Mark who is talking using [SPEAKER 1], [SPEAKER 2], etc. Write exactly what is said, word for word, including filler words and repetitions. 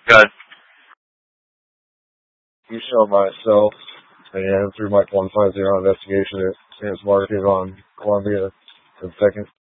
[SPEAKER 1] Good.
[SPEAKER 2] You show myself, and through my one five zero investigation, it stands marked on Columbia, the second